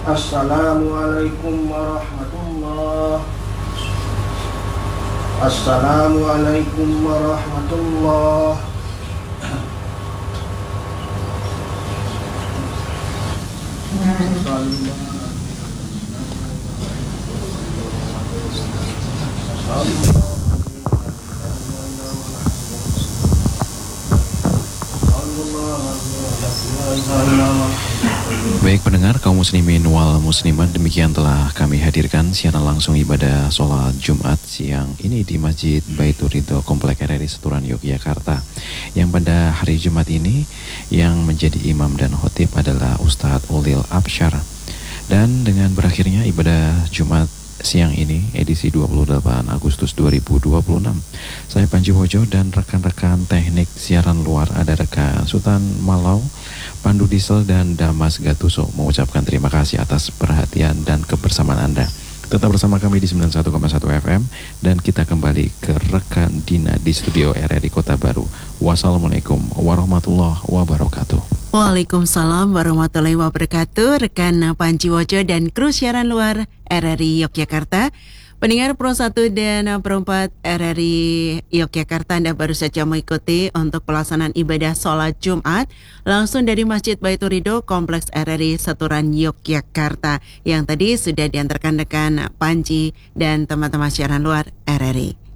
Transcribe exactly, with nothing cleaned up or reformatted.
Assalamualaikum warahmatullah. Assalamualaikum warahmatullah. Baik pendengar kaum muslimin wal muslimat, demikian telah kami hadirkan siaran langsung ibadah sholat Jumat siang ini di Masjid Baitur Ridho Komplek R R I Seturan Yogyakarta. Yang pada hari Jumat ini yang menjadi imam dan khotib adalah Ustadz Ulil Absyar. Dan dengan berakhirnya ibadah Jumat siang ini edisi dua puluh delapan Agustus dua ribu dua puluh enam, saya Panji Wojo dan rekan-rekan teknik siaran luar ada rekan Sultan Malau, Pandu Diesel dan Damas Gatuso mengucapkan terima kasih atas perhatian dan kebersamaan Anda. Tetap bersama kami di sembilan puluh satu koma satu F M dan kita kembali ke rekan Dina di studio R R I Kota Baru. Wassalamualaikum warahmatullahi wabarakatuh. Waalaikumsalam warahmatullahi wabarakatuh. Rekan Panji Wojo dan kru siaran luar R R I Yogyakarta. Pendengar Pro satu dan Pro empat R R I Yogyakarta, Anda baru saja mengikuti untuk pelaksanaan ibadah sholat Jumat langsung dari Masjid Baitur Ridho Kompleks R R I Seturan Yogyakarta yang tadi sudah diantarkan rekan Panji dan teman-teman siaran luar R R I.